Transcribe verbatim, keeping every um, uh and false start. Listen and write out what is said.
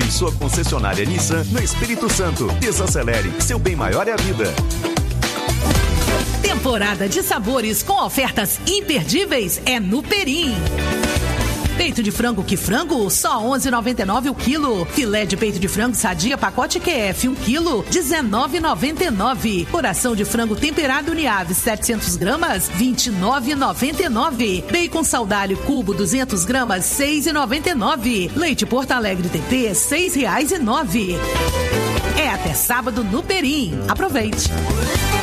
em sua concessionária Nissan no Espírito Santo. Desacelere, seu bem maior é a vida. Temporada de sabores com ofertas imperdíveis é no Perim. Peito de frango que frango, só onze reais e noventa e nove centavos o quilo. Filé de peito de frango sadia pacote Q F, um quilo, dezenove reais e noventa e nove centavos. Coração de frango temperado Uniave, setecentos gramas, vinte e nove reais e noventa e nove centavos. Bacon saudalho cubo, duzentas gramas, seis reais e noventa e nove centavos. Leite Porto Alegre T P, seis reais e nove centavos. É até sábado no Perim. Aproveite.